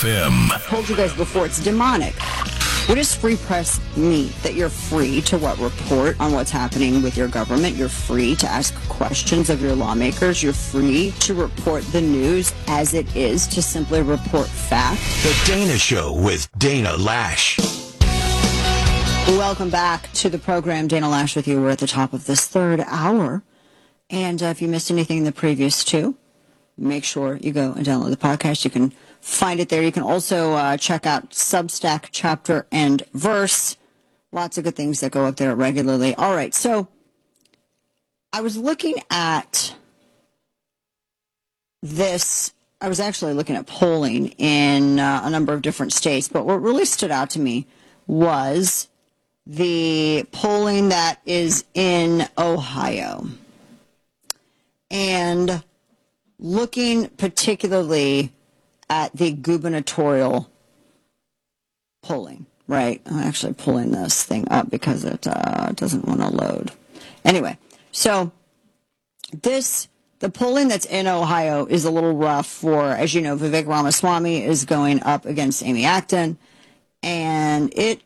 FM. I told you guys before, it's demonic. What does free press mean? That you're free to report on what's happening with your government. You're free to ask questions of your lawmakers. You're free to report the news as it is, to simply report fact. The Dana Show with Dana Lash. Welcome back to the program. Dana Lash with you. We're at the top of this third hour. And if you missed anything in the previous two, make sure you go and download the podcast. You can find it there. You can also check out Substack, Chapter and Verse. Lots of good things that go up there regularly. All right, so I was looking at this. I was actually looking at polling in a number of different states, but what really stood out to me was the polling that is in Ohio. And looking particularly at the gubernatorial polling, right? I'm actually pulling this thing up because it doesn't want to load. Anyway, so the polling that's in Ohio is a little rough for, as you know, Vivek Ramaswamy is going up against Amy Acton, and it's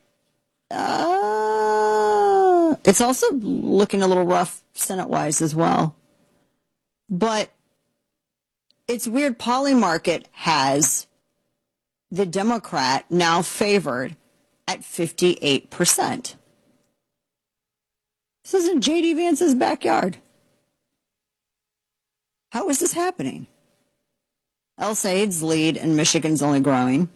also looking a little rough Senate-wise as well. But it's weird. Polymarket has the Democrat now favored at 58%. This isn't J.D. Vance's backyard. How is this happening? El Said's lead in Michigan's only growing.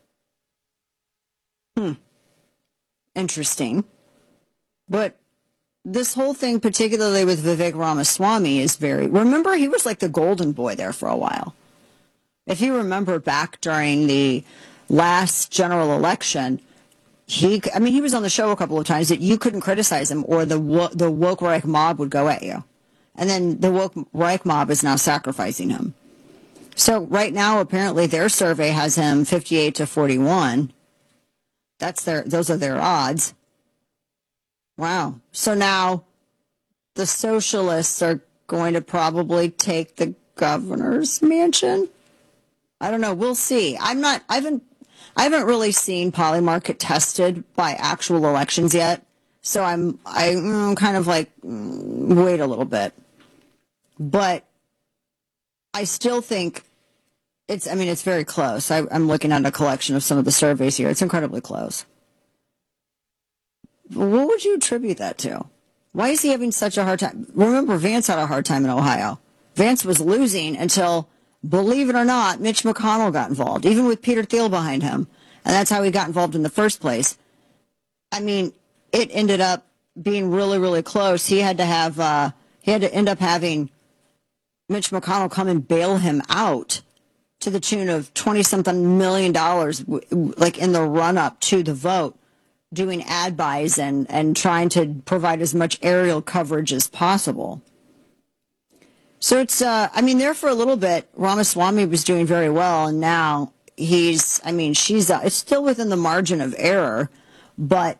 Interesting. But this whole thing, particularly with Vivek Ramaswamy, is remember, he was like the golden boy there for a while. If you remember back during the last general election, he was on the show a couple of times that you couldn't criticize him or the woke Reich mob would go at you. And then the woke Reich mob is now sacrificing him. So right now, apparently their survey has him 58 to 41. Those are their odds. Wow. So now the socialists are going to probably take the governor's mansion? I don't know. We'll see. I haven't really seen Polymarket tested by actual elections yet. So I'm kind of like, wait a little bit. But I still think it's very close. I'm looking at a collection of some of the surveys here. It's incredibly close. What would you attribute that to? Why is he having such a hard time? Remember, Vance had a hard time in Ohio. Vance was losing until, believe it or not, Mitch McConnell got involved, even with Peter Thiel behind him. And that's how he got involved in the first place. I mean, it ended up being really, really close. He had to end up having Mitch McConnell come and bail him out to the tune of $20-something million, like in the run-up to the vote, doing ad buys and trying to provide as much aerial coverage as possible. So it's, there for a little bit, Ramaswamy was doing very well, and now it's still within the margin of error, but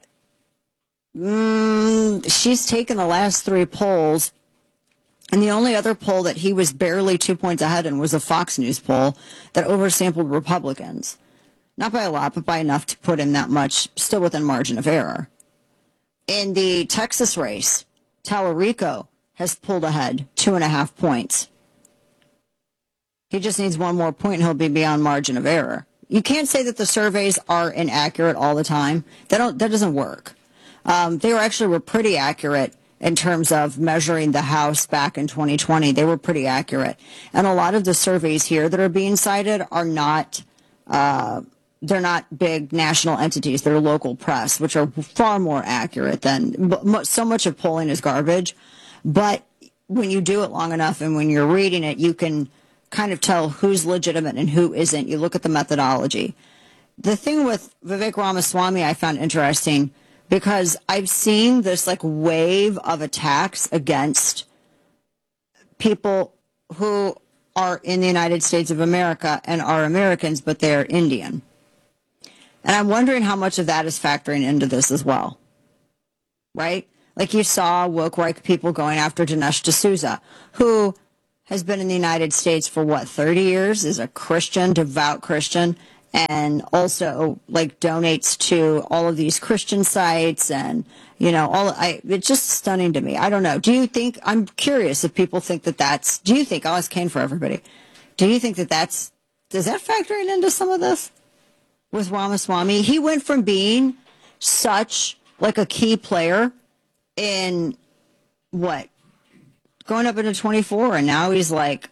she's taken the last three polls, and the only other poll that he was barely 2 points ahead in was a Fox News poll that oversampled Republicans. Not by a lot, but by enough to put him that much, still within margin of error. In the Texas race, Tallarico has pulled ahead 2.5 points. He just needs one more point and he'll be beyond margin of error. You can't say that the surveys are inaccurate all the time. That doesn't work. They were pretty accurate in terms of measuring the House back in 2020. They were pretty accurate. And a lot of the surveys here that are being cited are not... they're not big national entities. They're local press, which are far more accurate than so much of polling is garbage. But when you do it long enough and when you're reading it, you can kind of tell who's legitimate and who isn't. You look at the methodology. The thing with Vivek Ramaswamy I found interesting because I've seen this like wave of attacks against people who are in the United States of America and are Americans, but they're Indian. And I'm wondering how much of that is factoring into this as well, right? Like you saw woke right people going after Dinesh D'Souza, who has been in the United States for, 30 years, is a Christian, devout Christian, and also like donates to all of these Christian sites and it's just stunning to me. I don't know. Do you think, I'm curious if people think do you think, I'll ask Kane for everybody, do you think does that factor into some of this with Ramaswamy? He went from being such like a key player in what, going up into 24, and now he's like,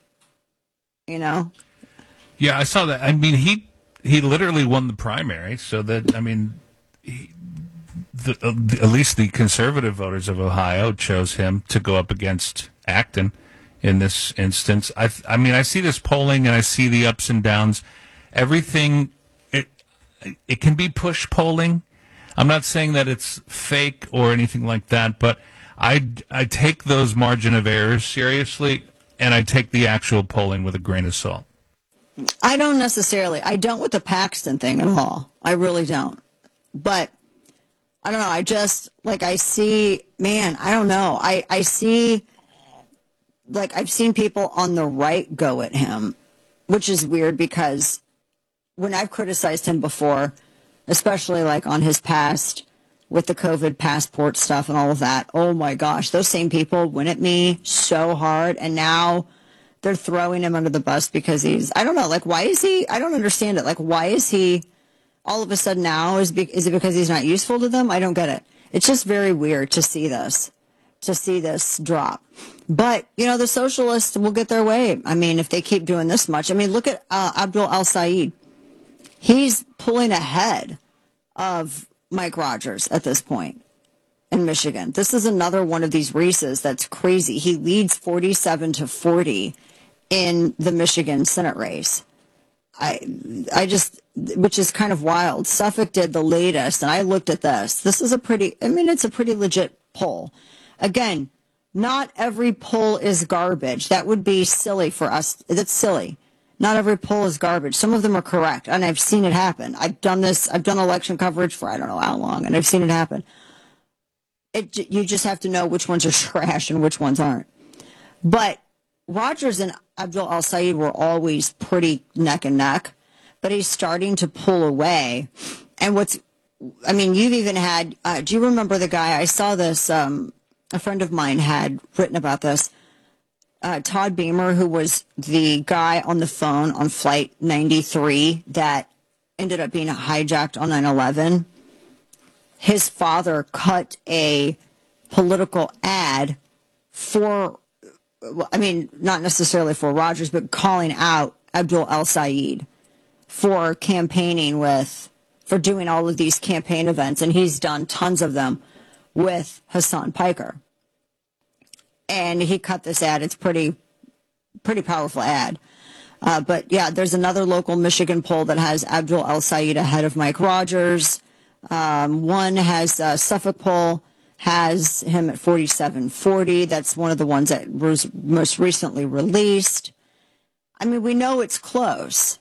Yeah, I saw that. I mean, he literally won the primary, so that, I mean, at least the conservative voters of Ohio chose him to go up against Acton in this instance. I mean, I see this polling and I see the ups and downs. Everything, it can be push polling. I'm not saying that it's fake or anything like that, but I take those margin of errors seriously, and I take the actual polling with a grain of salt. I don't with the Paxton thing at all. I really don't. But I don't know. I just, like, I see, man, I don't know. I see, like, I've seen people on the right go at him, which is weird because when I've criticized him before, especially like on his past with the COVID passport stuff and all of that, oh my gosh, those same people went at me so hard, and now they're throwing him under the bus because I don't know, like, why is he, I don't understand it. Like, why is he all of a sudden now, is it because he's not useful to them? I don't get it. It's just very weird to see this drop. But, the socialists will get their way. I mean, if they keep doing this much. I mean, look at Abdul El-Sayed. He's pulling ahead of Mike Rogers at this point in Michigan. This is another one of these races that's crazy. He leads 47-40 in the Michigan Senate race. Which is kind of wild. Suffolk did the latest, and I looked at this. This is it's a pretty legit poll. Again, not every poll is garbage. That would be silly for us. That's silly. Not every poll is garbage. Some of them are correct, and I've seen it happen. I've done election coverage for I don't know how long, and I've seen it happen. You just have to know which ones are trash and which ones aren't. But Rogers and Abdul El-Sayed were always pretty neck and neck, but he's starting to pull away. And you've even had, do you remember the guy, I saw this, a friend of mine had written about this, Todd Beamer, who was the guy on the phone on Flight 93 that ended up being hijacked on 9/11. His father cut a political ad for, not necessarily for Rogers, but calling out Abdul El-Sayed for campaigning for doing all of these campaign events. And he's done tons of them with Hassan Piker. And he cut this ad. It's pretty powerful ad. But yeah, there's another local Michigan poll that has Abdul El-Sayed ahead of Mike Rogers. One has Suffolk poll has him at 47-40. That's one of the ones that was most recently released. I mean, we know it's close.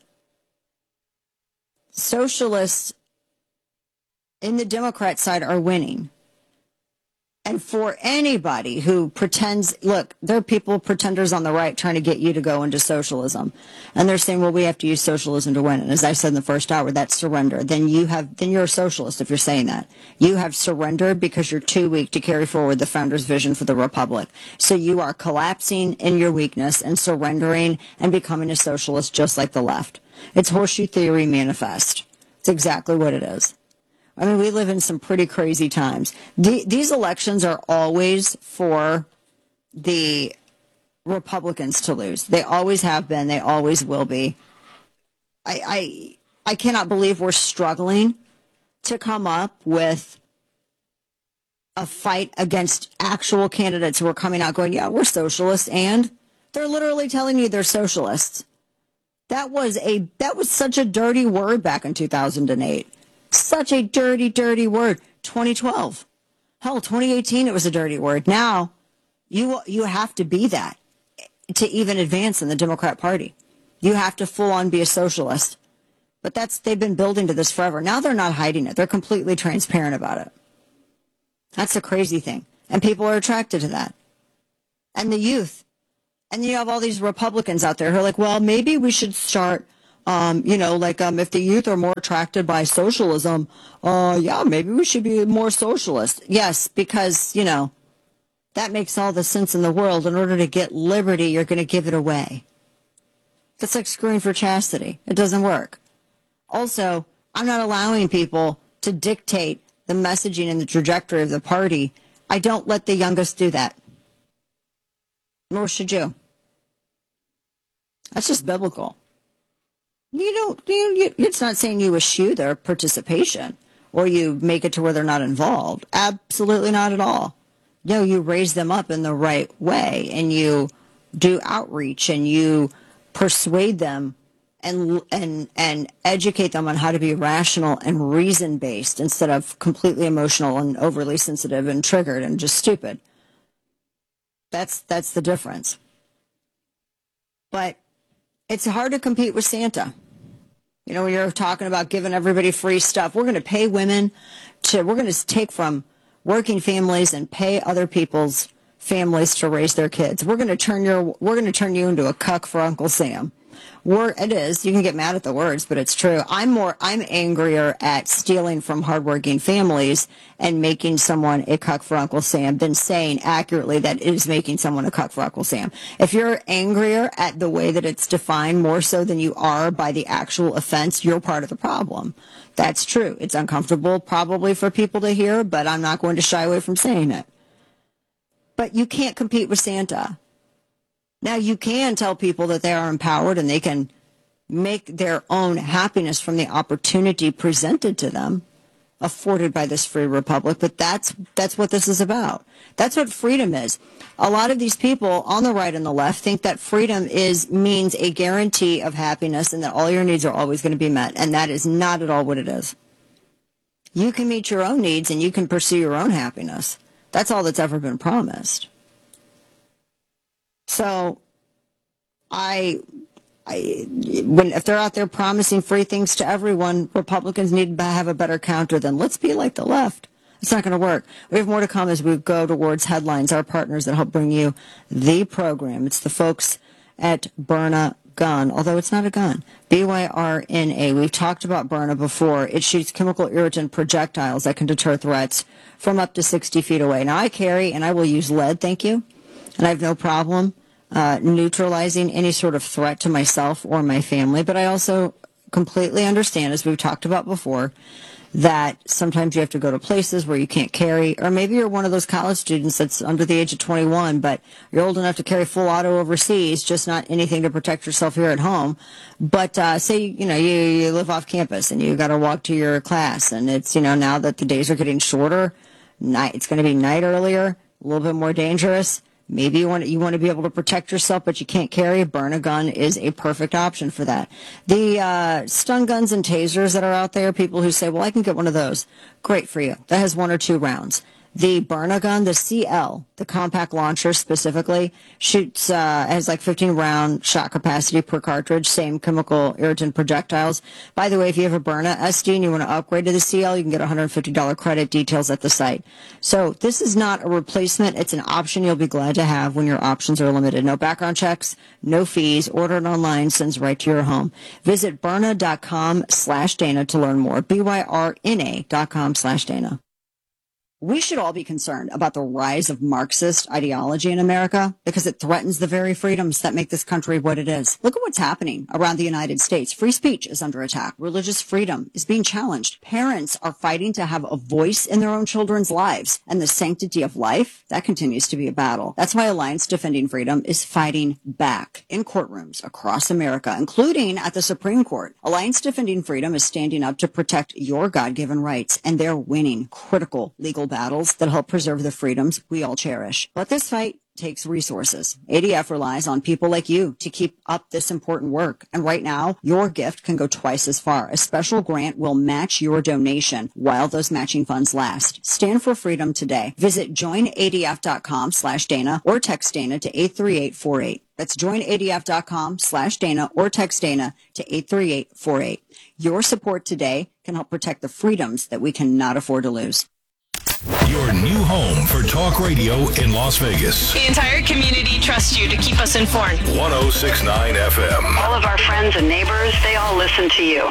Socialists in the Democrat side are winning. And for anybody who pretends, look, there are pretenders on the right trying to get you to go into socialism. And they're saying, well, we have to use socialism to win. And as I said in the first hour, that's surrender. Then you're a socialist if you're saying that. You have surrendered because you're too weak to carry forward the founder's vision for the republic. So you are collapsing in your weakness and surrendering and becoming a socialist just like the left. It's horseshoe theory manifest. It's exactly what it is. I mean, we live in some pretty crazy times. These elections are always for the Republicans to lose. They always have been. They always will be. I cannot believe we're struggling to come up with a fight against actual candidates who are coming out going, yeah, we're socialists, and they're literally telling you they're socialists. That was such a dirty word back in 2008. Such a dirty, dirty word. 2012. Hell, 2018, it was a dirty word. Now, you have to be that to even advance in the Democrat Party. You have to full on be a socialist. But they've been building to this forever. Now they're not hiding it. They're completely transparent about it. That's the crazy thing. And people are attracted to that. And the youth. And you have all these Republicans out there who are like, well, maybe we should start If the youth are more attracted by socialism, maybe we should be more socialist. Yes, because, that makes all the sense in the world. In order to get liberty, you're going to give it away. That's like screwing for chastity. It doesn't work. Also, I'm not allowing people to dictate the messaging and the trajectory of the party. I don't let the youngest do that. Nor should you. That's just biblical. It's not saying you eschew their participation or you make it to where they're not involved. Absolutely not at all. No, you raise them up in the right way and you do outreach and you persuade them and educate them on how to be rational and reason based instead of completely emotional and overly sensitive and triggered and just stupid. That's the difference. But it's hard to compete with Santa. When you're talking about giving everybody free stuff, we're going to pay women we're going to take from working families and pay other people's families to raise their kids. We're going to turn you into a cuck for Uncle Sam. It is. You can get mad at the words, but it's true. I'm angrier at stealing from hardworking families and making someone a cuck for Uncle Sam than saying accurately that it is making someone a cuck for Uncle Sam. If you're angrier at the way that it's defined more so than you are by the actual offense, you're part of the problem. That's true. It's uncomfortable probably for people to hear, but I'm not going to shy away from saying it. But you can't compete with Santa. Now, you can tell people that they are empowered and they can make their own happiness from the opportunity presented to them, afforded by this free republic, but that's what this is about. That's what freedom is. A lot of these people on the right and the left think that freedom means a guarantee of happiness and that all your needs are always going to be met, and that is not at all what it is. You can meet your own needs and you can pursue your own happiness. That's all that's ever been promised. So, if they're out there promising free things to everyone, Republicans need to have a better counter than let's be like the left. It's not going to work. We have more to come as we go towards headlines. Our partners that help bring you the program. It's the folks at Byrna Gun, although it's not a gun. BYRNA. We've talked about Byrna before. It shoots chemical irritant projectiles that can deter threats from up to 60 feet away. Now, I carry and I will use lead, thank you. And I have no problem neutralizing any sort of threat to myself or my family. But I also completely understand, as we've talked about before, that sometimes you have to go to places where you can't carry, or maybe you're one of those college students that's under the age of 21, but you're old enough to carry full auto overseas, just not anything to protect yourself here at home. But say, you live off campus and you got to walk to your class, and it's, now that the days are getting shorter, it's going to be night earlier, a little bit more dangerous. Maybe you want to be able to protect yourself, but you can't carry. Byrna Gun is a perfect option for that. The stun guns and tasers that are out there, people who say, well, I can get one of those. Great for you. That has 1 or 2 rounds. The Byrna Gun, the CL, the compact launcher specifically, shoots, has like 15-round shot capacity per cartridge, same chemical irritant projectiles. By the way, if you have a Byrna SD and you want to upgrade to the CL, you can get $150 credit, details at the site. So this is not a replacement. It's an option you'll be glad to have when your options are limited. No background checks, no fees. Order it online, sends right to your home. Visit Byrna.com/Dana to learn more. BYRNA.com/Dana. We should all be concerned about the rise of Marxist ideology in America because it threatens the very freedoms that make this country what it is. Look at what's happening around the United States. Free speech is under attack. Religious freedom is being challenged. Parents are fighting to have a voice in their own children's lives. And the sanctity of life, that continues to be a battle. That's why Alliance Defending Freedom is fighting back in courtrooms across America, including at the Supreme Court. Alliance Defending Freedom is standing up to protect your God-given rights, and they're winning critical legal battles that help preserve the freedoms we all cherish. But this fight takes resources. ADF relies on people like you to keep up this important work. And right now, your gift can go twice as far. A special grant will match your donation while those matching funds last. Stand for freedom today. Visit joinadf.com/Dana or text Dana to 83848. That's joinadf.com/Dana or text Dana to 83848. Your support today can help protect the freedoms that we cannot afford to lose. Your new home for talk radio in Las Vegas. The entire community trusts you to keep us informed. 1069 FM. All of our friends and neighbors, they all listen to you.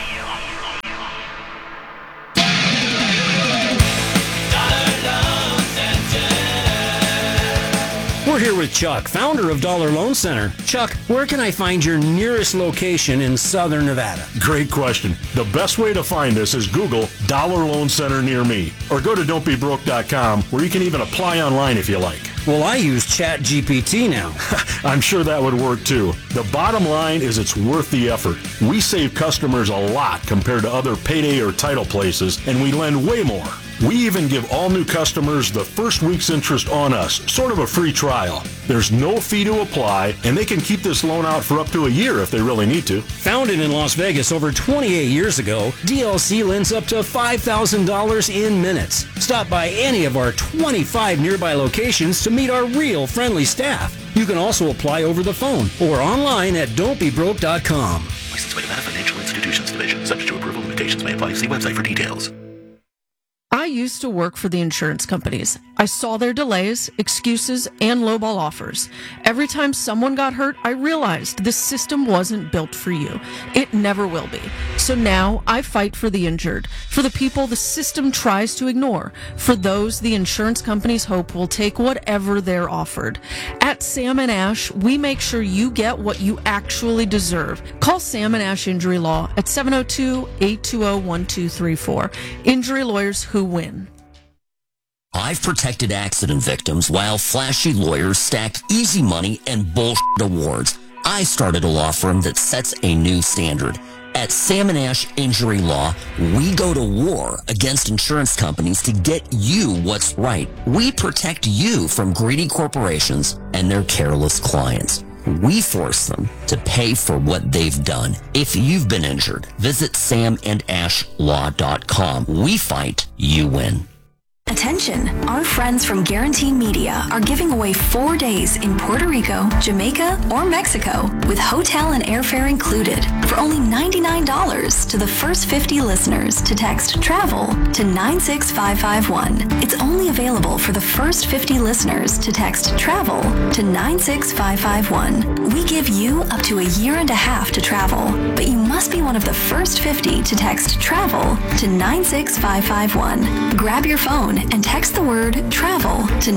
We're here with Chuck, founder of Dollar Loan Center. Chuck, where can I find your nearest location in Southern Nevada? Great question. The best way to find us is Google Dollar Loan Center near me, or go to don'tbebroke.com, where you can even apply online if you like. Well, I use ChatGPT now. I'm sure that would work too. The bottom line is it's worth the effort. We save customers a lot compared to other payday or title places, and we lend way more. We even give all new customers the first week's interest on us, sort of a free trial. There's no fee to apply, and they can keep this loan out for up to a year if they really need to. Founded in Las Vegas over 28 years ago, DLC lends up to $5,000 in minutes. Stop by any of our 25 nearby locations to meet our real friendly staff. You can also apply over the phone or online at don'tbebroke.com. Licensed by Nevada Financial Institutions Division. Subject to approval, limitations may apply. See website for details. I used to work for the insurance companies. I saw their delays, excuses, and lowball offers. Every time someone got hurt, I realized this system wasn't built for you. It never will be. So now I fight for the injured, for the people the system tries to ignore, for those the insurance companies hope will take whatever they're offered. At Sam & Ash, we make sure you get what you actually deserve. Call Sam & Ash Injury Law at 702-820-1234. Injury lawyers who win. I've protected accident victims while flashy lawyers stacked easy money and bullshit awards. I started a law firm that sets a new standard. At Sam & Ash Injury Law, we go to war against insurance companies to get you what's right. We protect you from greedy corporations and their careless clients. We force them to pay for what they've done. If you've been injured, visit samandashlaw.com. We fight, you win. Attention, our friends from Guarantee Media are giving away 4 days in Puerto Rico, Jamaica, or Mexico with hotel and airfare included for only $99 to the first 50 listeners to text TRAVEL to 96551. It's only available for the first 50 listeners to text TRAVEL to 96551. We give you up to a year and a half to travel, but you must be one of the first 50 to text TRAVEL to 96551. Grab your phone and text the word TRAVEL to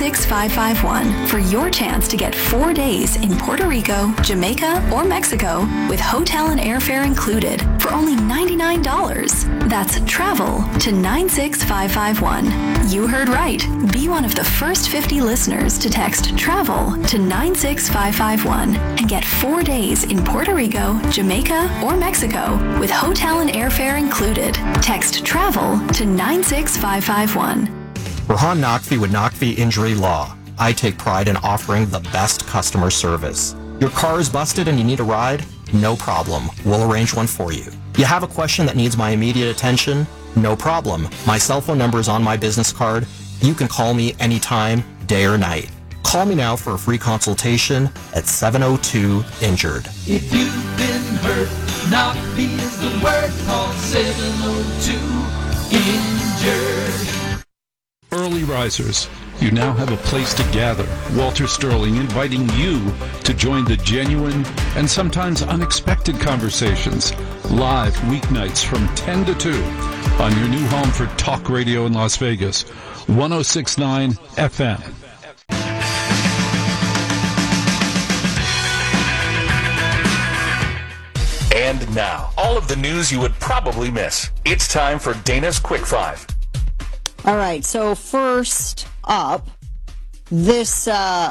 96551 for your chance to get 4 days in Puerto Rico, Jamaica, or Mexico with hotel and airfare included for only $99. That's TRAVEL to 96551. You heard right. Be one of the first 50 listeners to text TRAVEL to 96551 and get 4 days in Puerto Rico, Jamaica, or Mexico with hotel and airfare included. Text TRAVEL to 96551. Rahan Naqvi with Naqvi Injury Law. I take pride in offering the best customer service. Your car is busted and you need a ride? No problem. We'll arrange one for you. You have a question that needs my immediate attention? No problem. My cell phone number is on my business card. You can call me anytime, day or night. Call me now for a free consultation at 702-INJURED. If you've been hurt, Naqvi is the word. Call 702-INJURED. Early risers, you now have a place to gather. Walter Sterling inviting you to join the genuine and sometimes unexpected conversations live weeknights from 10 to 2 on your new home for talk radio in Las Vegas, 1069 FM. And now, all of the news you would probably miss. It's time for Dana's Quick Five. All right, so first up, this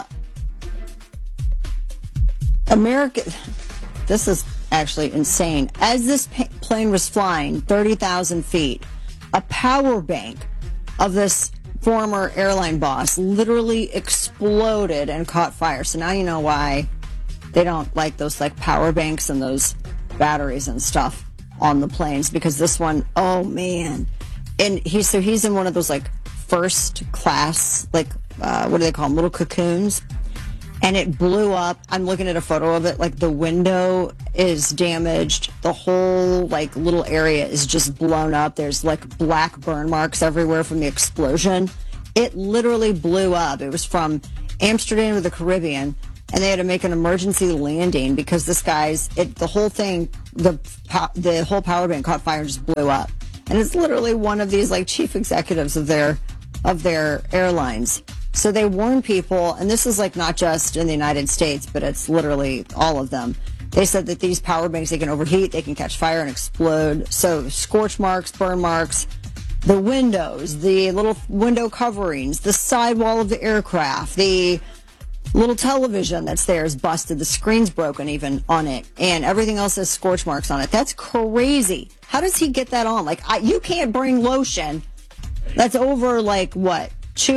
this is actually insane. As this plane was flying 30,000 feet, a power bank of this former airline boss literally exploded and caught fire. So now you know why they don't like those like power banks and those batteries and stuff on the planes, because this one, oh man. And he's in one of those like first class, like what do they call them, little cocoons, and it blew up. I'm looking at a photo of it. Like, the window is damaged. The whole, like, little area is just blown up. There's, like, black burn marks everywhere from the explosion. It literally blew up. It was from Amsterdam to the Caribbean, and they had to make an emergency landing because the whole thing, the whole power plant caught fire and just blew up. And it's literally one of these, like, chief executives of their airlines. So they warn people, and this is, like, not just in the United States, but it's literally all of them. They said that these power banks, they can overheat, they can catch fire and explode. So scorch marks, burn marks, the windows, the little window coverings, the sidewall of the aircraft, the little television that's there is busted. The screen's broken even on it, and everything else has scorch marks on it. That's crazy. How does he get that on? Like, you can't bring lotion that's over, like, what,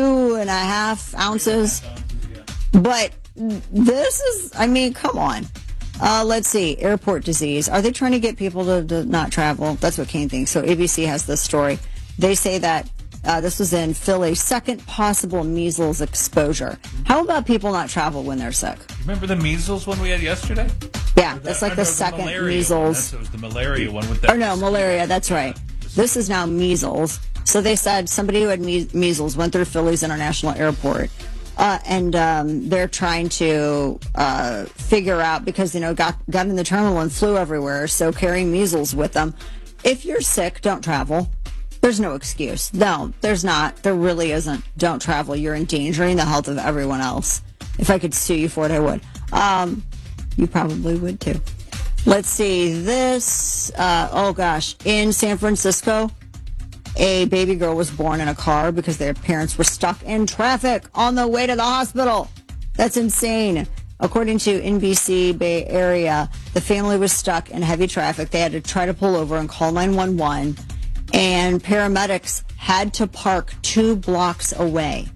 2.5 ounces? But this is, I mean, come on. Let's see, airport disease. Are they trying to get people to not travel? That's what Kane thinks. So ABC has this story. They say that this was in Philly, second possible measles exposure. How about people not travel when they're sick? Remember the measles one we had yesterday? Yeah, that's like the second measles. It was the malaria one with that. Or no, malaria, that's right. This is now measles. So they said somebody who had measles went through Philly's International Airport. And they're trying to figure out, because, got in the terminal and flew everywhere, so carrying measles with them. If you're sick, don't travel. There's no excuse. No, there's not. There really isn't. Don't travel. You're endangering the health of everyone else. If I could sue you for it, I would. You probably would too. Let's see. This, in San Francisco, a baby girl was born in a car because their parents were stuck in traffic on the way to the hospital. That's insane. According to NBC Bay Area, the family was stuck in heavy traffic. They had to try to pull over and call 911, and paramedics had to park 2 blocks away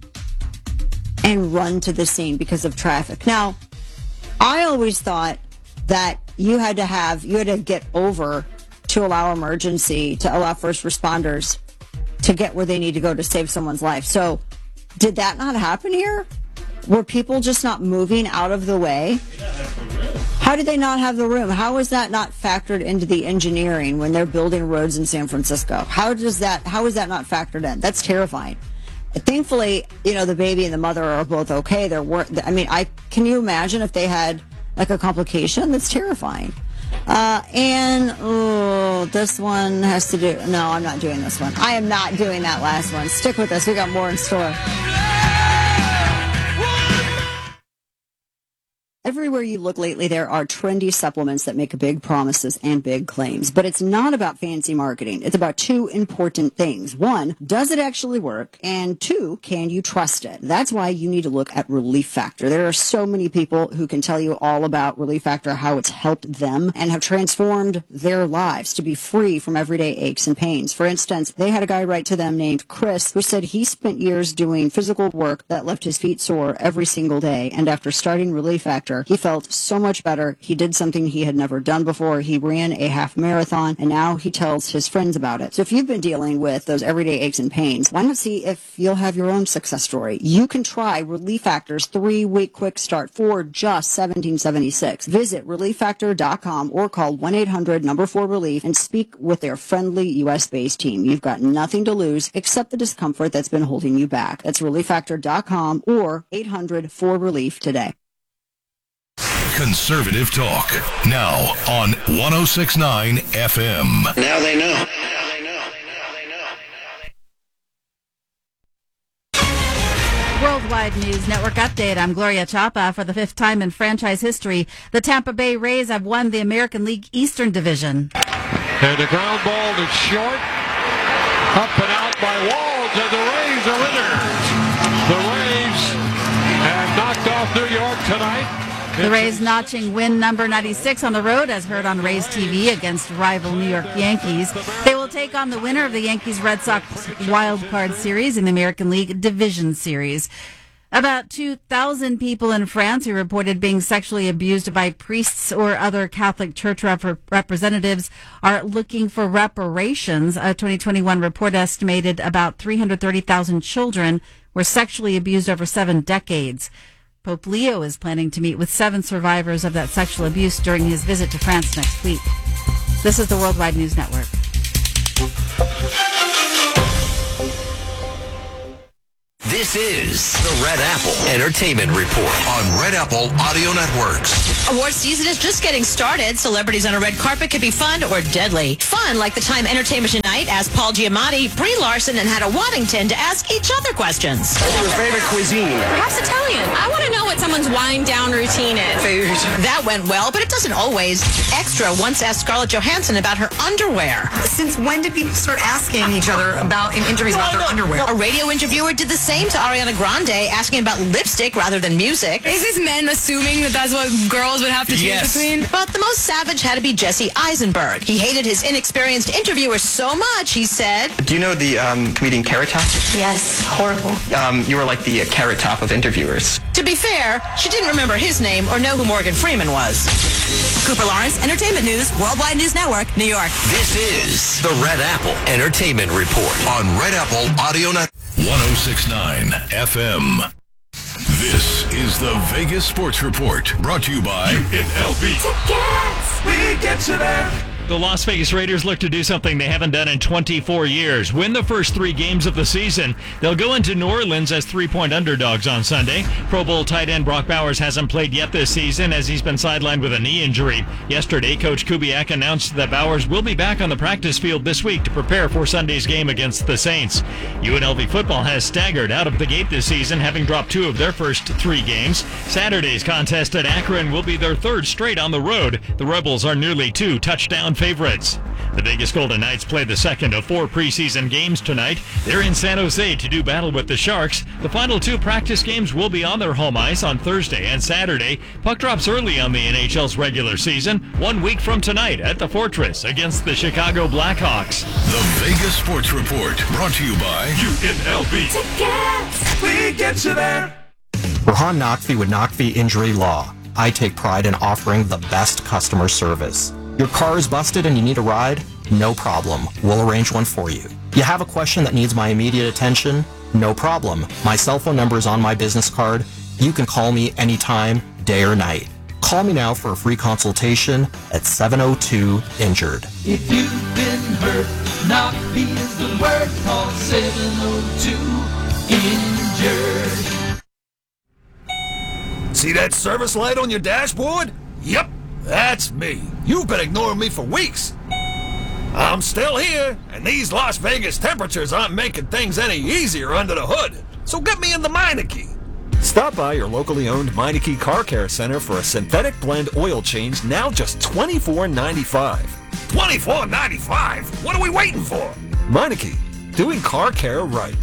and run to the scene because of traffic. Now, I always thought that you had to get over to allow first responders to get where they need to go to save someone's life. So did that not happen here? Were people just not moving out of the way? How did they not have the room? How is that not factored into the engineering when they're building roads in San Francisco? How is that not factored in? That's terrifying. Thankfully, the baby and the mother are both okay. Can you imagine if they had like a complication? That's terrifying. This one has to do... No, I'm not doing this one. I am not doing that last one. Stick with us. We got more in store. Everywhere you look lately, there are trendy supplements that make big promises and big claims. But it's not about fancy marketing. It's about 2 important things. 1, does it actually work? And 2, can you trust it? That's why you need to look at Relief Factor. There are so many people who can tell you all about Relief Factor, how it's helped them and have transformed their lives to be free from everyday aches and pains. For instance, they had a guy write to them named Chris who said he spent years doing physical work that left his feet sore every single day. And after starting Relief Factor, he felt so much better. He did something he had never done before. He ran a half marathon, and now he tells his friends about it. So if you've been dealing with those everyday aches and pains, why not see if you'll have your own success story? You can try Relief Factor's 3-week quick start for just $17.76. Visit ReliefFactor.com or call 1-800-4RELIEF and speak with their friendly U.S.-based team. You've got nothing to lose except the discomfort that's been holding you back. That's ReliefFactor.com or 800-4RELIEF today. Conservative talk, now on 106.9 FM. Now they know. Worldwide News Network update. I'm Gloria Chapa. For the 5th time in franchise history, the Tampa Bay Rays have won the American League Eastern Division. And the ground ball is short. Up and out by Walls, and the Rays are winners. The Rays have knocked off New York tonight. The Rays notching win number 96 on the road, as heard on Rays TV, against rival New York Yankees. They will take on the winner of the Yankees-Red Sox Wild Card Series in the American League Division Series. About 2,000 people in France who reported being sexually abused by priests or other Catholic Church representatives are looking for reparations. A 2021 report estimated about 330,000 children were sexually abused over 7 decades. Pope Leo is planning to meet with 7 survivors of that sexual abuse during his visit to France next week. This is the Worldwide News Network. This is the Red Apple Entertainment Report on Red Apple Audio Networks. Award season is just getting started. Celebrities on a red carpet could be fun or deadly. Fun, like the Time Entertainment Tonight asked Paul Giamatti, Brie Larson, and Hannah Waddington to ask each other questions. What's your favorite cuisine? Perhaps Italian. I want to know what someone's wind down routine is. Food. That went well, but it doesn't always. Extra once asked Scarlett Johansson about her underwear. Since when did people start asking each other in interviews about their underwear? A radio interviewer did the same to Ariana Grande, asking about lipstick rather than music. Is this men assuming that that's what girls would have to choose between? But the most savage had to be Jesse Eisenberg. He hated his inexperienced interviewer so much, he said. Do you know the comedian Carrot Top? Yes, horrible. You were like the Carrot Top of interviewers. To be fair, she didn't remember his name or know who Morgan Freeman was. Cooper Lawrence, Entertainment News, Worldwide News Network, New York. This is the Red Apple Entertainment Report on Red Apple Audio Network. 106.9 FM. This is the Vegas Sports Report, brought to you by UNLV. Tickets! We get you there. The Las Vegas Raiders look to do something they haven't done in 24 years. Win the first 3 games of the season. They'll go into New Orleans as 3-point underdogs on Sunday. Pro Bowl tight end Brock Bowers hasn't played yet this season as he's been sidelined with a knee injury. Yesterday, Coach Kubiak announced that Bowers will be back on the practice field this week to prepare for Sunday's game against the Saints. UNLV football has staggered out of the gate this season, having dropped 2 of their first 3 games. Saturday's contest at Akron will be their 3rd straight on the road. The Rebels are nearly 2 touchdown favorites. The Vegas Golden Knights play the second of 4 preseason games tonight. They're in San Jose to do battle with the Sharks. The final 2 practice games will be on their home ice on Thursday and Saturday. Puck drops early on the NHL's regular season, 1 week from tonight at the Fortress against the Chicago Blackhawks. The Vegas Sports Report, brought to you by UNLV. Tickets! We get you there. Rohan Naqvi with Naqvi Injury Law. I take pride in offering the best customer service. Your car is busted and you need a ride? No problem. We'll arrange one for you. You have a question that needs my immediate attention? No problem. My cell phone number is on my business card. You can call me anytime, day or night. Call me now for a free consultation at 702-INJURED. If you've been hurt, Naqvi is the word. Call 702-INJURED. See that service light on your dashboard? Yep, that's me. You've been ignoring me for weeks. I'm still here, and these Las Vegas temperatures aren't making things any easier under the hood. So get me in the Meineke. Stop by your locally owned Meineke Car Care Center for a synthetic blend oil change, now just $24.95. $24.95? What are we waiting for? Meineke, doing car care right.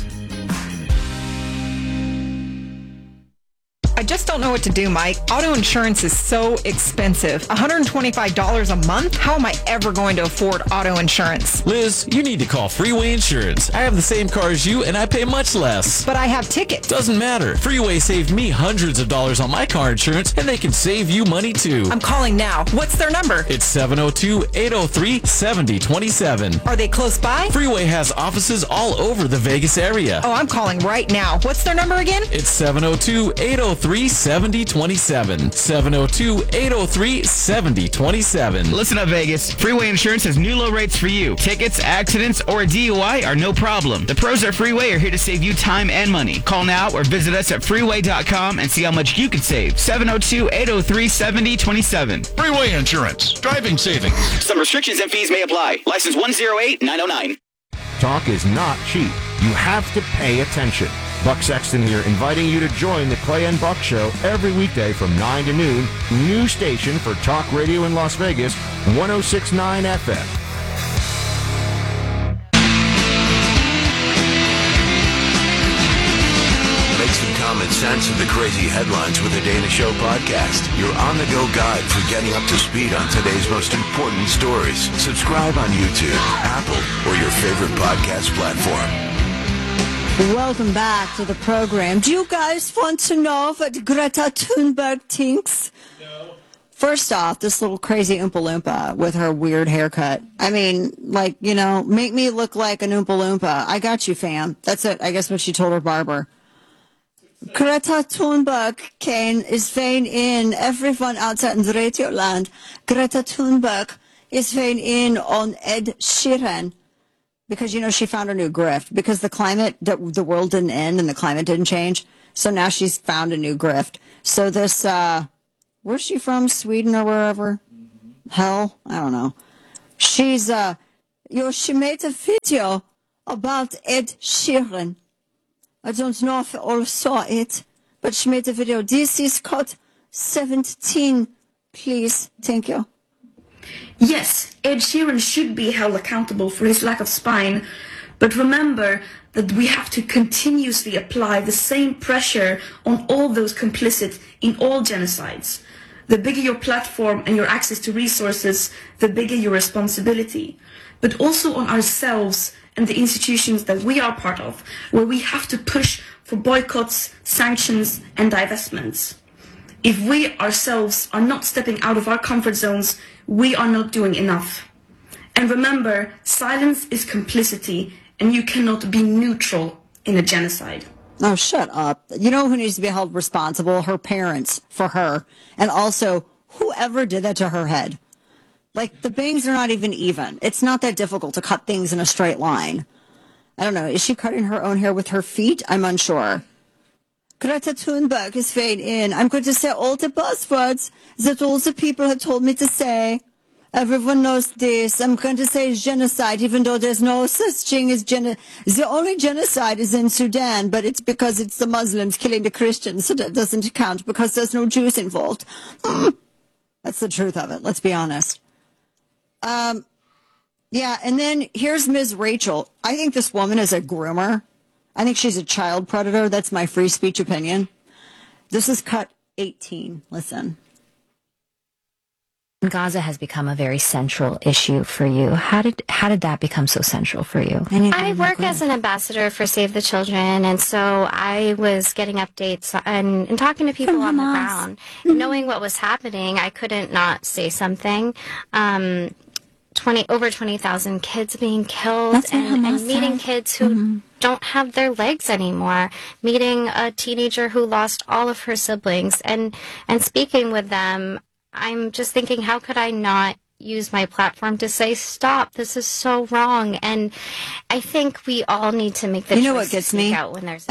I just don't know what to do, Mike. Auto insurance is so expensive. $125 a month? How am I ever going to afford auto insurance? Liz, you need to call Freeway Insurance. I have the same car as you, and I pay much less. But I have tickets. Doesn't matter. Freeway saved me hundreds of dollars on my car insurance, and they can save you money too. I'm calling now. What's their number? It's 702-803-7027. Are they close by? Freeway has offices all over the Vegas area. Oh, I'm calling right now. What's their number again? It's 702-803-7027. 702-803-7027. Listen up, Vegas. Freeway Insurance has new low rates for you. Tickets, accidents, or a DUI are no problem. The pros at Freeway are here to save you time and money. Call now or visit us at freeway.com and see how much you can save. 702-803-7027. Freeway Insurance. Driving savings. Some restrictions and fees may apply. License 108909. Talk is not cheap. You have to pay attention. Buck Sexton here, inviting you to join the Clay and Buck Show every weekday from 9 to noon. New station for talk radio in Las Vegas, 106.9 FM. Make some common sense of the crazy headlines with the Dana Show podcast. Your on-the-go guide for getting up to speed on today's most important stories. Subscribe on YouTube, Apple, or your favorite podcast platform. Welcome back to the program. Do you guys want to know what Greta Thunberg thinks? No. First off, this little crazy Oompa Loompa with her weird haircut. I mean, like, you know, make me look like an Oompa Loompa. I got you, fam. That's it. I guess what she told her barber. Greta Thunberg, Kane, is weighing in. Everyone outside in the radio land. Greta Thunberg is weighing in on Ed Sheeran. Because, you know, she found a new grift. Because the climate, the world didn't end and the climate didn't change. So now she's found a new grift. So this, where's she from? Sweden or wherever? Hell, I don't know. She's, she made a video about Ed Sheeran. I don't know if you all saw it, but she made a video. This is code 17, please. Thank you. Yes, Ed Sheeran should be held accountable for his lack of spine, but remember that we have to continuously apply the same pressure on all those complicit in all genocides. The bigger your platform and your access to resources, the bigger your responsibility. But also on ourselves and the institutions that we are part of, where we have to push for boycotts, sanctions, and divestments. If we ourselves are not stepping out of our comfort zones, we are not doing enough. And remember, silence is complicity, and you cannot be neutral in a genocide. Oh, shut up. You know who needs to be held responsible? Her parents for her. And also, whoever did that to her head. Like, the bangs are not even. It's not that difficult to cut things in a straight line. I don't know. Is she cutting her own hair with her feet? I'm unsure. Greta Thunberg is fading in. I'm going to say all the buzzwords that all the people have told me to say. Everyone knows this. I'm going to say genocide, even though there's no such thing as genocide. The only genocide is in Sudan, but it's because it's the Muslims killing the Christians, so that doesn't count because there's no Jews involved. That's the truth of it. Let's be honest. Yeah, and then here's Ms. Rachel. I think this woman is a groomer. I think she's a child predator. That's my free speech opinion. This is cut 18. Listen. Gaza has become a very central issue for you. How did that become so central for you? I work as an ambassador for Save the Children, and so I was getting updates and talking to people on the ground. Knowing what was happening, I couldn't not say something. Over 20,000 kids being killed, and meeting kids who don't have their legs anymore, meeting a teenager who lost all of her siblings, and speaking with them. I'm just thinking, how could I not use my platform to say, stop, this is so wrong? And I think we all need to make the choice what gets to me? speak out when there's...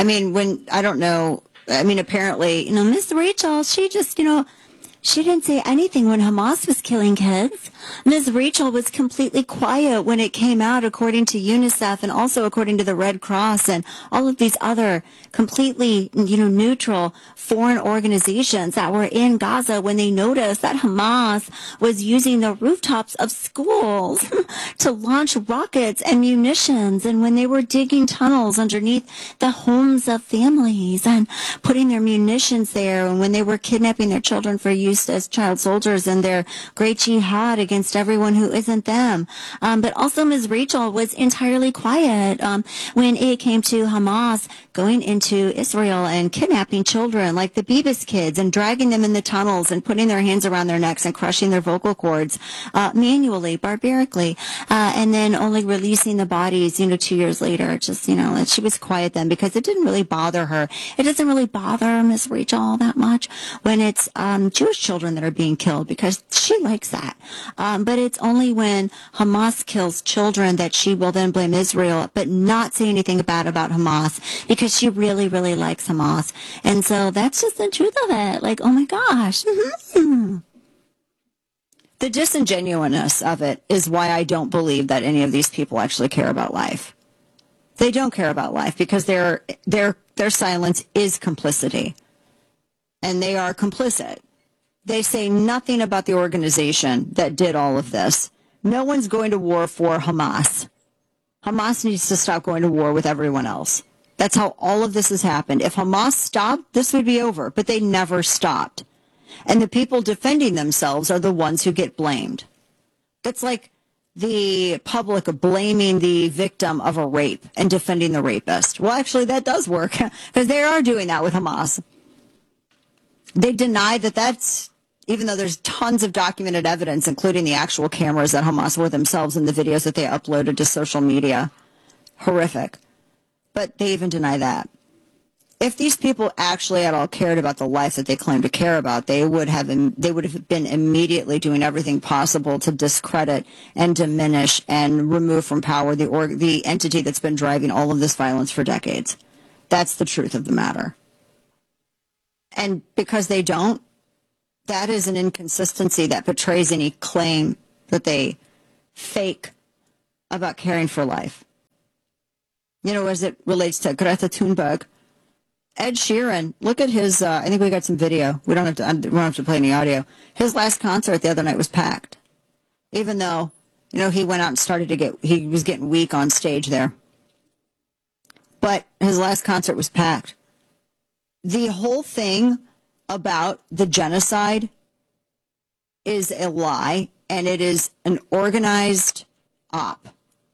apparently, Miss Rachel, she just, she didn't say anything when Hamas was killing kids. Ms. Rachel was completely quiet when it came out, according to UNICEF and also according to the Red Cross and all of these other completely, neutral foreign organizations that were in Gaza when they noticed that Hamas was using the rooftops of schools to launch rockets and munitions, and when they were digging tunnels underneath the homes of families and putting their munitions there, and when they were kidnapping their children for use as child soldiers in their great jihad against everyone who isn't them. But also Ms. Rachel was entirely quiet when it came to Hamas going into Israel and kidnapping children like the Bibas kids and dragging them in the tunnels and putting their hands around their necks and crushing their vocal cords manually, barbarically, and then only releasing the bodies, 2 years later. Just, she was quiet then because it didn't really bother her. It doesn't really bother Ms. Rachel all that much when it's Jewish children that are being killed because she likes that. But it's only when Hamas kills children that she will then blame Israel, but not say anything bad about Hamas because she really, really likes Hamas. And so that's just the truth of it. Like, oh my gosh. The disingenuousness of it is why I don't believe that any of these people actually care about life. They don't care about life because their silence is complicity. And they are complicit. They say nothing about the organization that did all of this. No one's going to war for Hamas. Hamas needs to stop going to war with everyone else. That's how all of this has happened. If Hamas stopped, this would be over, but they never stopped. And the people defending themselves are the ones who get blamed. That's like the public blaming the victim of a rape and defending the rapist. Well, actually, that does work because they are doing that with Hamas. They deny that that's, even though there's tons of documented evidence, including the actual cameras that Hamas were themselves in the videos that they uploaded to social media. Horrific. But they even deny that. If these people actually at all cared about the life that they claim to care about, they would have been immediately doing everything possible to discredit and diminish and remove from power the entity that's been driving all of this violence for decades. That's the truth of the matter. And because they don't, that is an inconsistency that betrays any claim that they fake about caring for life. You know, as it relates to Greta Thunberg, Ed Sheeran, look at his, I think we got some video. We don't have to play any audio. His last concert the other night was packed. Even though, you know, he went out and he was getting weak on stage there. But his last concert was packed. The whole thing about the genocide is a lie, and it is an organized op.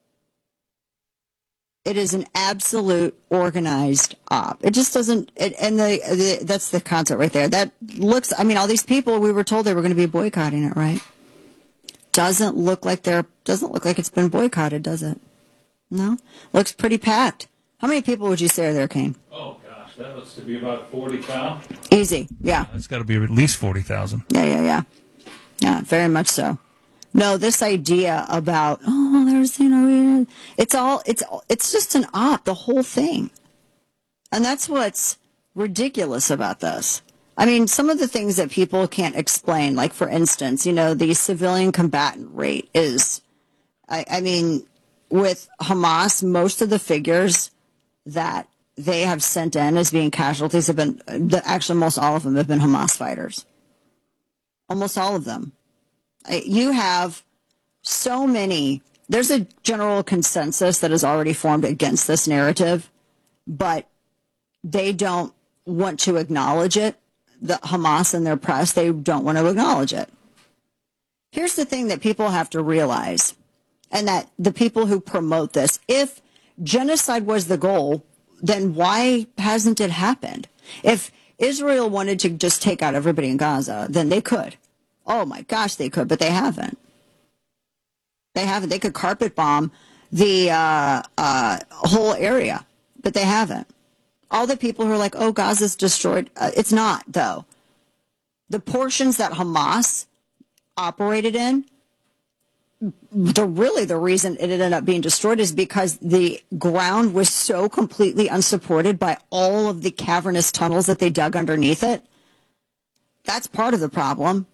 It is an absolute organized op. It just doesn't, that's the concert right there. That looks, I mean, all these people, we were told they were going to be boycotting it, right? Doesn't look like it's been boycotted, does it? No? Looks pretty packed. How many people would you say are there, Kane? Oh, gosh, that looks to be about 40,000. Easy, yeah. It's got to be at least 40,000. Yeah, very much so. No, this idea about, there's, you know, it's just an op, the whole thing. And that's what's ridiculous about this. I mean, some of the things that people can't explain, like, for instance, you know, the civilian combatant rate is, I mean, with Hamas, most of the figures that they have sent in as being casualties have been, actually most all of them have been Hamas fighters. Almost all of them. You have so many, there's a general consensus that is already formed against this narrative, but they don't want to acknowledge it. The Hamas and their press, they don't want to acknowledge it. Here's the thing that people have to realize, and that the people who promote this, if genocide was the goal, then why hasn't it happened? If Israel wanted to just take out everybody in Gaza, then they could. Oh my gosh, they could, but they haven't. They haven't. They could carpet bomb the whole area, but they haven't. All the people who are like, oh, Gaza's destroyed. It's not, though. The portions that Hamas operated in, the reason it ended up being destroyed is because the ground was so completely unsupported by all of the cavernous tunnels that they dug underneath it. That's part of the problem.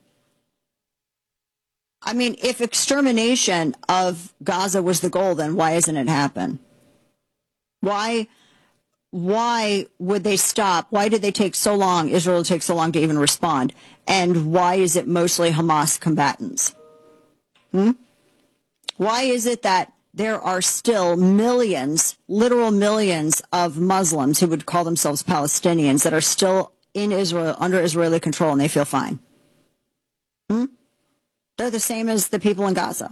I mean, if extermination of Gaza was the goal, then why isn't it happen? Why would they stop? Why did they take so long, Israel take so long to even respond? And why is it mostly Hamas combatants? Why is it that there are still millions, literal millions of Muslims who would call themselves Palestinians that are still in Israel, under Israeli control, and they feel fine? They're the same as the people in Gaza.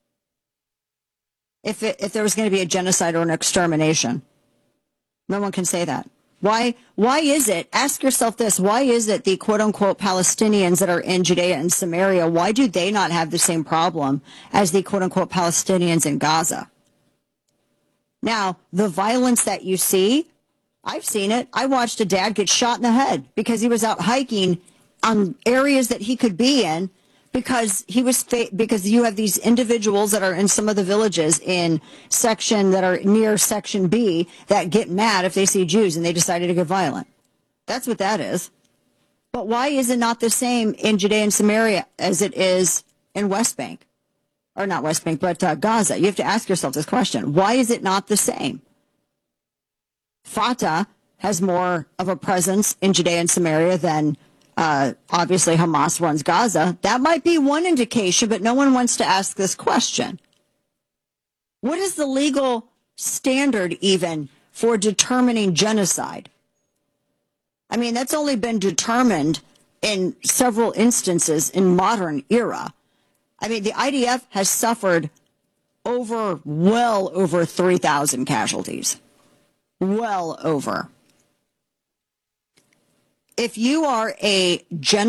If there was going to be a genocide or an extermination, no one can say that. Why is it, ask yourself this, why is it the quote-unquote Palestinians that are in Judea and Samaria, why do they not have the same problem as the quote-unquote Palestinians in Gaza? Now, the violence that you see, I've seen it. I watched a dad get shot in the head because he was out hiking on areas that he could be in, because because you have these individuals that are in some of the villages in section that are near Section B that get mad if they see Jews and they decided to get violent. That's what that is. But why is it not the same in Judea and Samaria as it is in West Bank? Or not West Bank, but Gaza. You have to ask yourself this question. Why is it not the same? Fatah has more of a presence in Judea and Samaria than obviously Hamas runs Gaza. That might be one indication, but no one wants to ask this question. What is the legal standard even for determining genocide? I mean, that's only been determined in several instances in modern era. I mean, the IDF has suffered well over 3,000 casualties. Well over. If you are a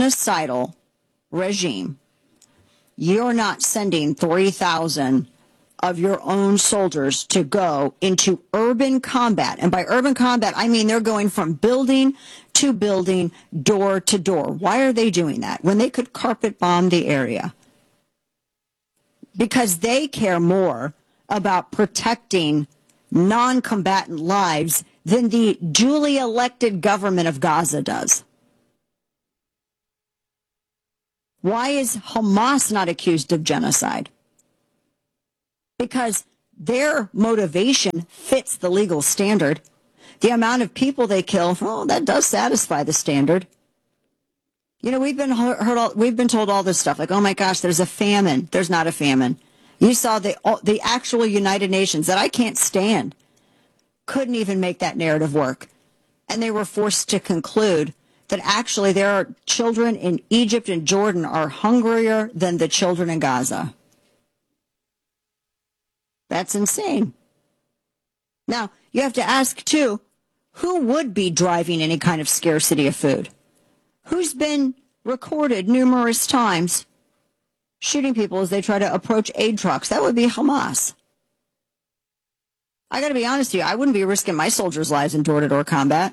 genocidal regime, you're not sending 3,000 of your own soldiers to go into urban combat. And by urban combat, I mean they're going from building to building, door to door. Why are they doing that when they could carpet bomb the area? Because they care more about protecting non-combatant lives than the duly elected government of Gaza does. Why is Hamas not accused of genocide? Because their motivation fits the legal standard. The amount of people they kill, oh, that does satisfy the standard. You know, we've been told all this stuff, like, oh my gosh, there's a famine. There's not a famine. You saw the actual United Nations that I can't stand couldn't even make that narrative work. And they were forced to conclude that actually there are children in Egypt and Jordan are hungrier than the children in Gaza. That's insane. Now, you have to ask, too, who would be driving any kind of scarcity of food? Who's been recorded numerous times shooting people as they try to approach aid trucks? That would be Hamas. I got to be honest with you, I wouldn't be risking my soldiers' lives in door-to-door combat.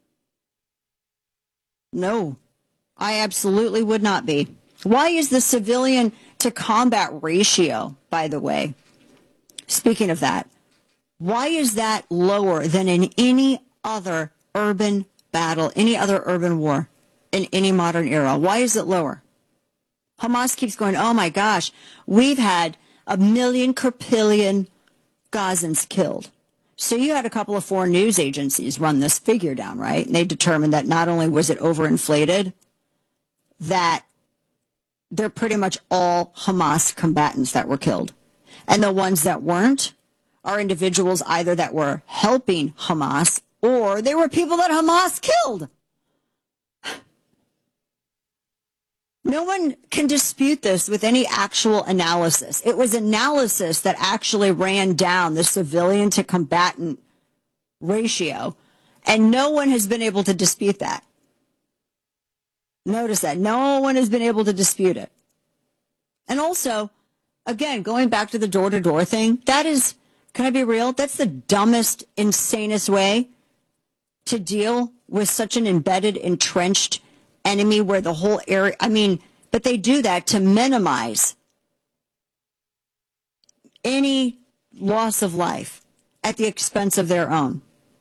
No, I absolutely would not be. Why is the civilian to combat ratio, by the way? Speaking of that, why is that lower than in any other urban battle, any other urban war in any modern era? Why is it lower? Hamas keeps going, oh my gosh, we've had 1 million Kirpillion Gazans killed. So you had a couple of foreign news agencies run this figure down, right? And they determined that not only was it overinflated, that they're pretty much all Hamas combatants that were killed. And the ones that weren't are individuals either that were helping Hamas or they were people that Hamas killed. No one can dispute this with any actual analysis. It was analysis that actually ran down the civilian to combatant ratio, and no one has been able to dispute that. Notice that. No one has been able to dispute it. And also, again, going back to the door-to-door thing, that is, can I be real? That's the dumbest, insanest way to deal with such an embedded, entrenched enemy where the whole area, but they do that to minimize any loss of life at the expense of their own.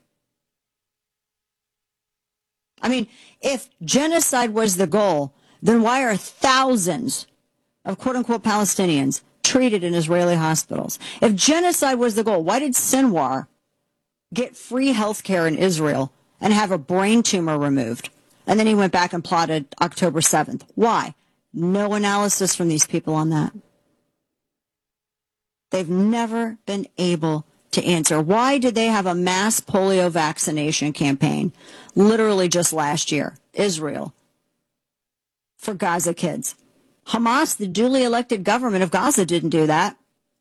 If genocide was the goal, then why are thousands of quote-unquote Palestinians treated in Israeli hospitals? If genocide was the goal, why did Sinwar get free health care in Israel and have a brain tumor removed? And then he went back and plotted October 7th. Why? No analysis from these people on that. They've never been able to answer. Why did they have a mass polio vaccination campaign literally just last year? Israel. For Gaza kids. Hamas, the duly elected government of Gaza, didn't do that.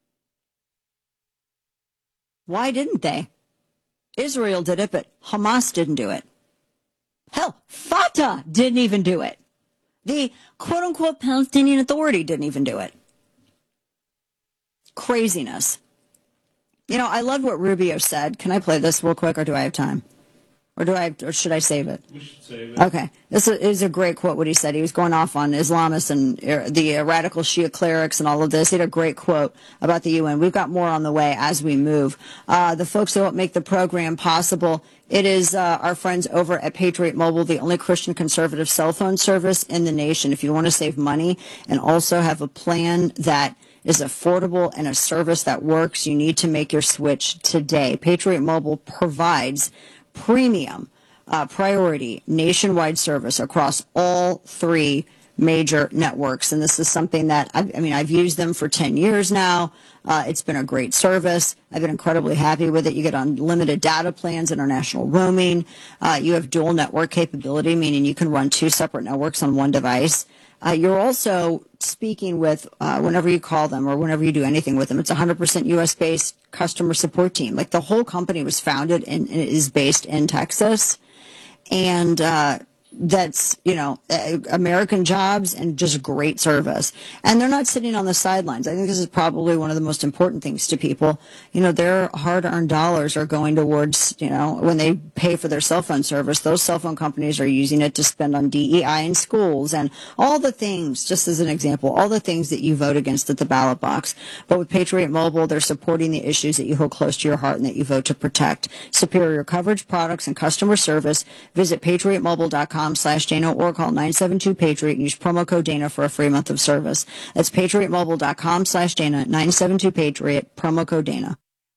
Why didn't they? Israel did it, but Hamas didn't do it. Hell, Fatah didn't even do it. The quote-unquote Palestinian Authority didn't even do it. Craziness. I love what Rubio said. Can I play this real quick, or do I have time? Or should I save it? We should save it. Okay. This is a great quote, what he said. He was going off on Islamists and the radical Shia clerics and all of this. He had a great quote about the UN. We've got more on the way as we move. The folks who help make the program possible, it is our friends over at Patriot Mobile, the only Christian conservative cell phone service in the nation. If you want to save money and also have a plan that is affordable and a service that works, you need to make your switch today. Patriot Mobile provides premium priority nationwide service across all three major networks. And this is something that, I've used them for 10 years now. It's been a great service. I've been incredibly happy with it. You get unlimited data plans, international roaming. You have dual network capability, meaning you can run two separate networks on one device. You're also speaking with, whenever you call them or whenever you do anything with them, it's 100% U.S.-based customer support team. Like, the whole company was founded and is based in Texas. And that's, American jobs and just great service. And they're not sitting on the sidelines. I think this is probably one of the most important things to people. Their hard-earned dollars are going towards, when they pay for their cell phone service, those cell phone companies are using it to spend on DEI in schools and all the things, just as an example, all the things that you vote against at the ballot box. But with Patriot Mobile, they're supporting the issues that you hold close to your heart and that you vote to protect. Superior coverage, products, and customer service. Visit patriotmobile.com/Dana or call 972-PATRIOT and use promo code Dana for a free month of service. That's patriotmobile.com/Dana, 972-PATRIOT, promo code Dana.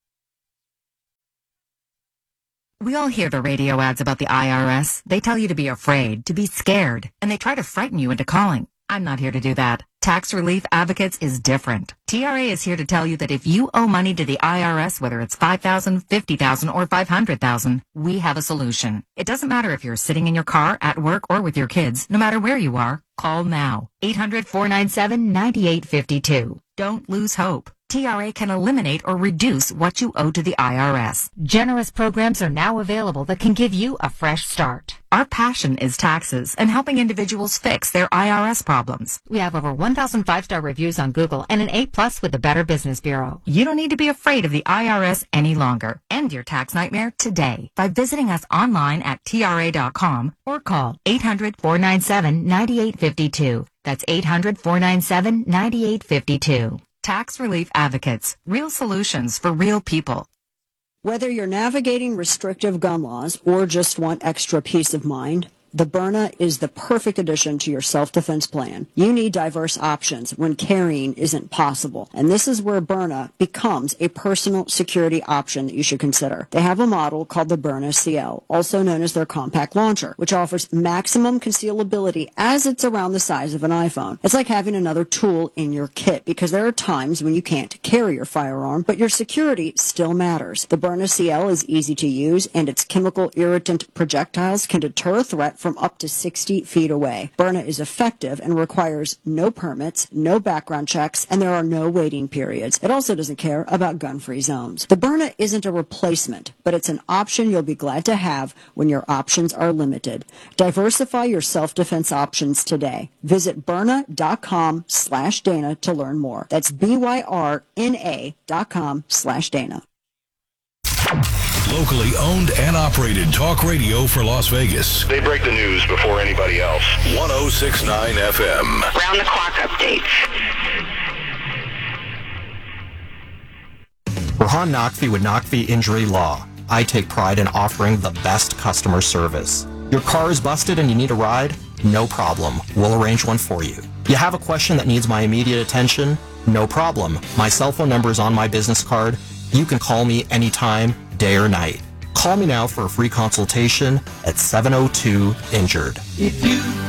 We all hear the radio ads about the IRS. They tell you to be afraid, to be scared, and they try to frighten you into calling. I'm not here to do that. Tax Relief Advocates is different. TRA is here to tell you that if you owe money to the IRS, whether it's $5,000, $50,000, or $500,000, we have a solution. It doesn't matter if you're sitting in your car, at work, or with your kids. No matter where you are, call now. 800-497-9852. Don't lose hope. TRA can eliminate or reduce what you owe to the IRS. Generous programs are now available that can give you a fresh start. Our passion is taxes and helping individuals fix their IRS problems. We have over 1,000 5-star reviews on Google and an A+ with the Better Business Bureau. You don't need to be afraid of the IRS any longer. End your tax nightmare today by visiting us online at TRA.com or call 800-497-9852. That's 800-497-9852. Tax Relief Advocates. Real solutions for real people. Whether you're navigating restrictive gun laws or just want extra peace of mind, the Byrna is the perfect addition to your self-defense plan. You need diverse options when carrying isn't possible. And this is where Byrna becomes a personal security option that you should consider. They have a model called the Byrna CL, also known as their compact launcher, which offers maximum concealability as it's around the size of an iPhone. It's like having another tool in your kit because there are times when you can't carry your firearm, but your security still matters. The Byrna CL is easy to use, and its chemical irritant projectiles can deter a threat from up to 60 feet away. Byrna is effective and requires no permits, no background checks, and there are no waiting periods. It also doesn't care about gun-free zones. The Byrna isn't a replacement, but it's an option you'll be glad to have when your options are limited. Diversify your self-defense options today. Visit Byrna.com/Dana to learn more. That's BYRNA.com/Dana. Locally owned and operated talk radio for Las Vegas. They break the news before anybody else. 106.9 FM. Round the clock updates. Rahan Naqvi with Naqvi Injury Law. I take pride in offering the best customer service. Your car is busted and you need a ride? No problem. We'll arrange one for you. You have a question that needs my immediate attention? No problem. My cell phone number is on my business card. You can call me anytime, day or night. Call me now for a free consultation at 702-INJURED. If you